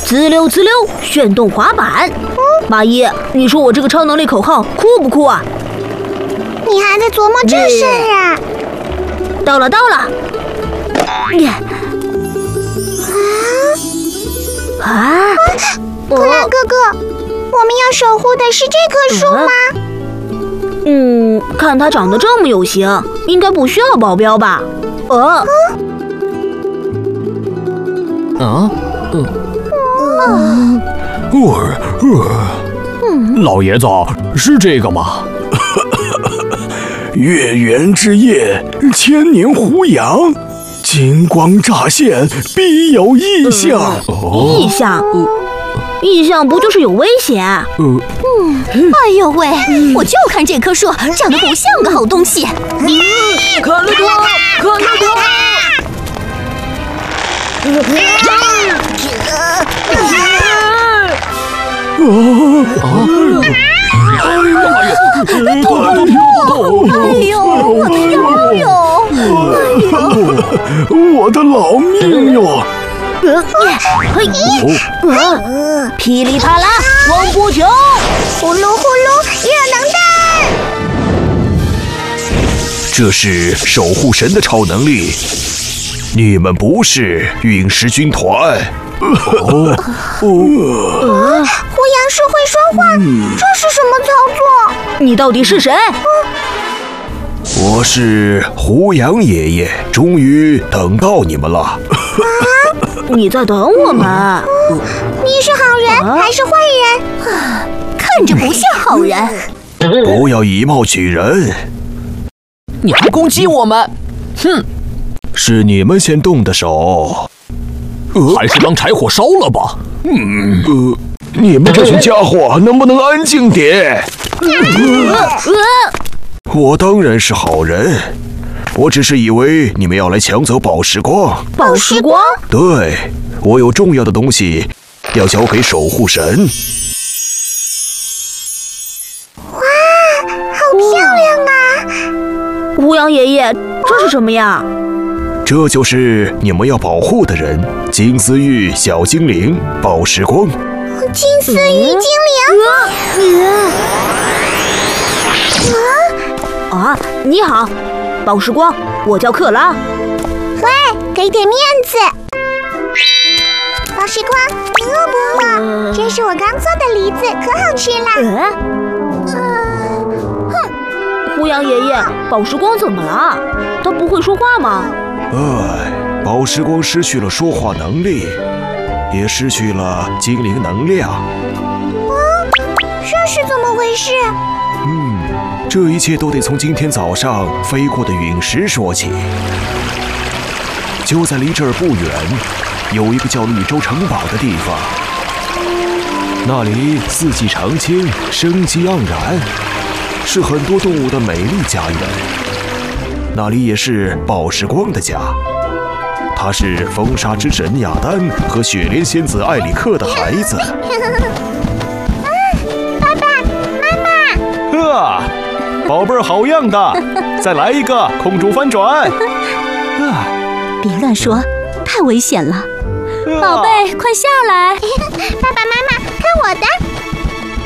滋溜滋溜，旋动滑板。马伊，你说我这个超能力口号酷不酷啊？ 你还在琢磨这事儿啊？ 到了。 克拉哥哥，我们要守护的是这棵树吗？ 看它长得这么有型，应该不需要保镖吧？ 老爷子，是这个吗？ 月圆之夜，千年胡杨，金光乍现，必有异象。 异象？异象不就是有危险？ 哎呦喂，我就看这棵树长得不像个好东西。 砍了它！ 我的老命哟！ 噼里啪啦，光波球， 呼噜呼噜，热能弹。 这是守护神的超能力，你们不是陨石军团。 胡杨树会说话，这是什么操作？ 你到底是谁？ 我是胡杨爷爷，终于等到你们了。 你在等我们？ 你是好人还是坏人？ 看着不像好人。 不要以貌取人。 你还攻击我们？哼！ 是你们先动的手。 还是当柴火烧了吧。 你们这群家伙能不能安静点？ 我当然是好人，我只是以为你们要来抢走宝石光。 宝石光？ 对，我有重要的东西要交给守护神。 哇，好漂亮啊！ 胡杨爷爷，这是什么呀？ 这就是你们要保护的人——金丝玉小精灵宝石光。 金丝玉精灵。 你好，宝石光，我叫克拉。 喂，给点面子。宝石光，你饿不饿？这是我刚做的梨子，可好吃了。 胡杨爷爷，宝石光怎么了？他不会说话吗？ 宝石光失去了说话能力，也失去了精灵能量。 这是怎么回事？ 这一切都得从今天早上飞过的陨石说起。就在离这儿不远，有一个叫绿洲城堡的地方，那里四季常青，生机盎然，是很多动物的美丽家园。那里也是宝石光的家，他是风沙之神亚丹和雪莲仙子艾里克的孩子。 爸爸妈妈， 宝贝儿好样的！再来一个空中翻转。 别乱说，太危险了。宝贝，快下来！ 爸爸妈妈，看我的！